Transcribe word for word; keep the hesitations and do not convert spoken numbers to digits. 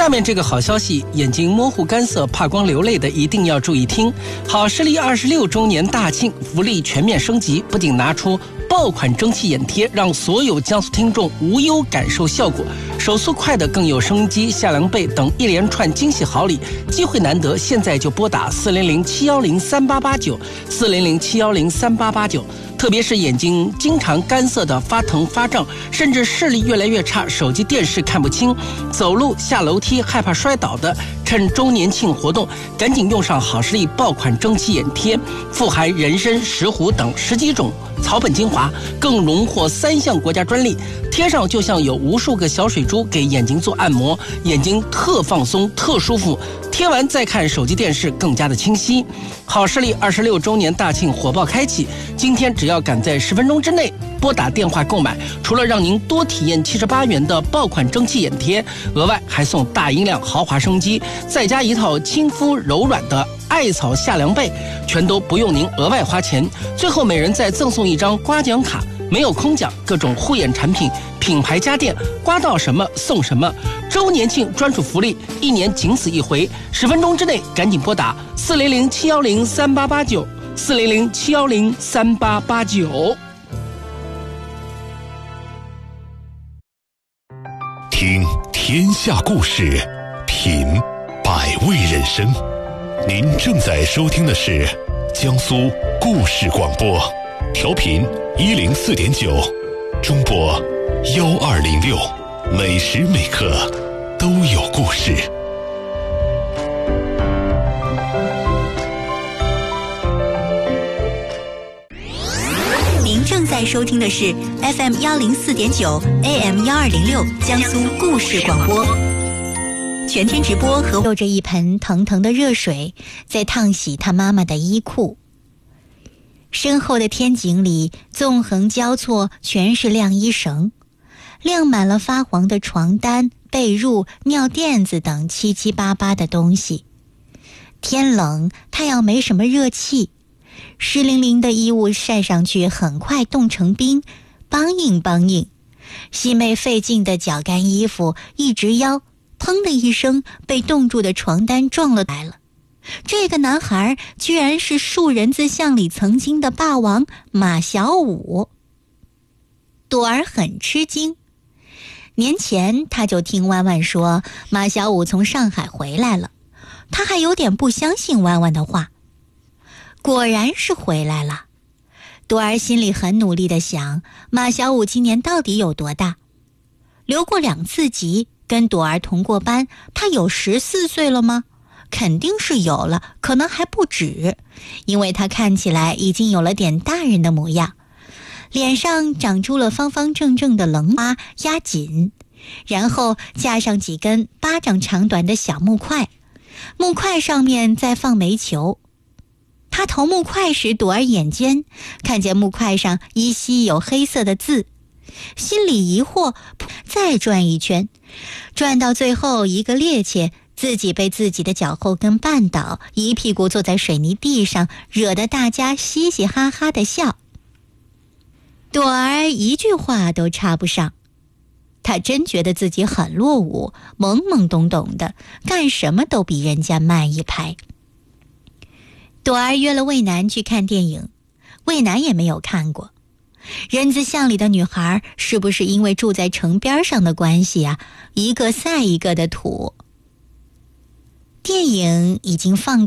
下面这个好消息，眼睛模糊干涩怕光流泪的一定要注意听。好视力二十六周年大庆，福利全面升级，不仅拿出爆款蒸汽眼贴，让所有江苏听众无忧感受效果，手速快的更有收音机、夏凉被等一连串惊喜好礼，机会难得，现在就拨打四零零七幺零三八八九四零零七幺零三八八九。特别是眼睛经常干涩的发疼发胀，甚至视力越来越差，手机电视看不清，走路下楼梯害怕摔倒的，趁周年庆活动赶紧用上好视力爆款蒸汽眼贴，富含人参、石斛等十几种草本精华，更荣获三项国家专利。贴上就像有无数个小水珠给眼睛做按摩，眼睛特放松特舒服，贴完再看手机电视更加的清晰。好视力二十六周年大庆火爆开启，今天只要赶在十分钟之内拨打电话购买，除了让您多体验七十八元的爆款蒸汽眼贴，额外还送大音量豪华升级，再加一套亲肤柔软的艾草夏凉被，全都不用您额外花钱。最后每人再赠送一张刮奖卡，没有空奖，各种护眼产品品牌家电，刮到什么送什么。周年庆专属福利，一年仅此一回，十分钟之内赶紧拨打四零零七幺零三八八九四零零七幺零三八八九。 听天下故事，品百味人生。您正在收听的是江苏故事广播，调频一零四点九，中波幺二零六，每时每刻都有故事。 您正在收听的是 F M 幺零四点九 A M 幺二零六江苏故事广播，全天直播和有着一盆腾腾的热水在烫洗他妈妈的衣裤。身后的天井里纵横交错全是晾衣绳，晾满了发黄的床单、被褥、尿垫子等七七八八的东西。天冷，太阳没什么热气，湿淋淋的衣物晒上去很快冻成冰，梆硬梆硬。细妹费劲的绞干衣服，一直腰，砰的一声被冻住的床单撞了来了。这个男孩居然是树人字巷里曾经的霸王马小五。朵儿很吃惊，年前他就听弯弯说马小五从上海回来了，他还有点不相信弯弯的话。果然是回来了。朵儿心里很努力地想，马小五今年到底有多大？留过两次级，跟朵儿同过班，他有十四岁了吗？肯定是有了，可能还不止，因为他看起来已经有了点大人的模样，脸上长出了方方正正的棱疤压紧，然后架上几根巴掌长短的小木块，木块上面再放煤球。他投木块时，朵儿眼尖，看见木块上依稀有黑色的字，心里疑惑，再转一圈，转到最后一个趔趄，自己被自己的脚后跟绊倒，一屁股坐在水泥地上，惹得大家嘻嘻哈哈的笑。朵儿一句话都插不上，她真觉得自己很落伍，懵懵懂懂的，干什么都比人家慢一拍。朵儿约了魏楠去看电影，魏楠也没有看过。人字巷里的女孩是不是因为住在城边上的关系啊？一个赛一个的土。电影已经放